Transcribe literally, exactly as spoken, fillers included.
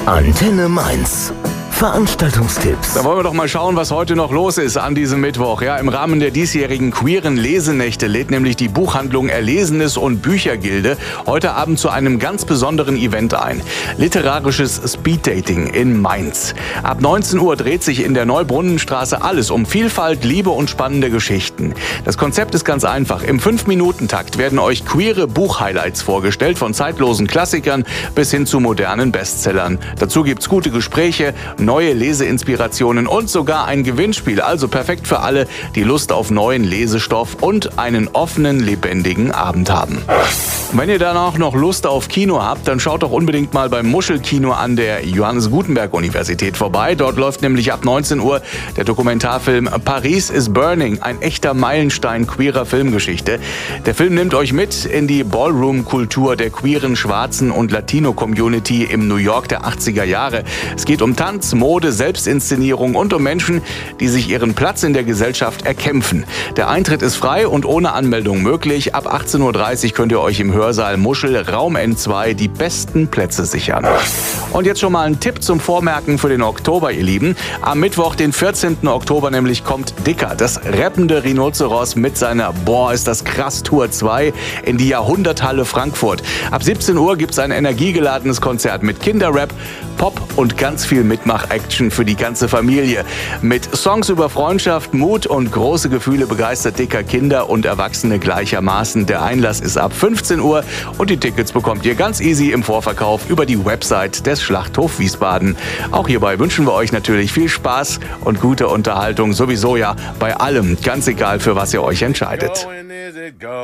Antenne Mainz. Veranstaltungstipps. Da wollen wir doch mal schauen, was heute noch los ist an diesem Mittwoch. Ja, im Rahmen der diesjährigen queeren Lesenächte lädt nämlich die Buchhandlung Erlesenes und Büchergilde heute Abend zu einem ganz besonderen Event ein. Literarisches Speeddating in Mainz. Ab neunzehn Uhr dreht sich in der Neubrunnenstraße alles um Vielfalt, Liebe und spannende Geschichten. Das Konzept ist ganz einfach. Im fünf Minuten Takt werden euch queere Buchhighlights vorgestellt, von zeitlosen Klassikern bis hin zu modernen Bestsellern. Dazu gibt's gute Gespräche, neue Leseinspirationen und sogar ein Gewinnspiel. Also perfekt für alle, die Lust auf neuen Lesestoff und einen offenen, lebendigen Abend haben. Wenn ihr danach noch Lust auf Kino habt, dann schaut doch unbedingt mal beim Muschelkino an der Johannes Gutenberg Universität vorbei. Dort läuft nämlich ab neunzehn Uhr der Dokumentarfilm Paris is Burning, ein echter Meilenstein queerer Filmgeschichte. Der Film nimmt euch mit in die Ballroom-Kultur der queeren, schwarzen und Latino-Community im New York der achtziger Jahre. Es geht um Tanz, Mode, Selbstinszenierung und um Menschen, die sich ihren Platz in der Gesellschaft erkämpfen. Der Eintritt ist frei und ohne Anmeldung möglich. Ab achtzehn Uhr dreißig könnt ihr euch im Hörsaal Muschel Raum N zwei die besten Plätze sichern. Und jetzt schon mal ein Tipp zum Vormerken für den Oktober, ihr Lieben. Am Mittwoch, den vierzehnten Oktober nämlich, kommt Dicker, das rappende Rhinoceros mit seiner Boah, ist das krass Tour zwei in die Jahrhunderthalle Frankfurt. Ab siebzehn Uhr gibt's ein energiegeladenes Konzert mit Kinderrap, Pop und ganz viel Mitmach-Action für die ganze Familie. Mit Songs über Freundschaft, Mut und große Gefühle begeistert Dicker Kinder und Erwachsene gleichermaßen. Der Einlass ist ab fünfzehn Uhr und die Tickets bekommt ihr ganz easy im Vorverkauf über die Website des Schlachthof Wiesbaden. Auch hierbei wünschen wir euch natürlich viel Spaß und gute Unterhaltung, sowieso ja bei allem, ganz egal für was ihr euch entscheidet.